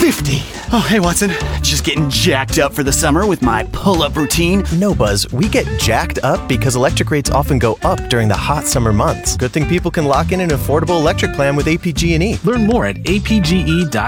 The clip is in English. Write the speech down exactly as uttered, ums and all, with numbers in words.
fifty. Oh, hey, Watson. Just getting jacked up for the summer with my pull-up routine. No, Buzz, we get jacked up because electric rates often go up during the hot summer months. Good thing people can lock in an affordable electric plan with A P G and E. Learn more at A P G E dot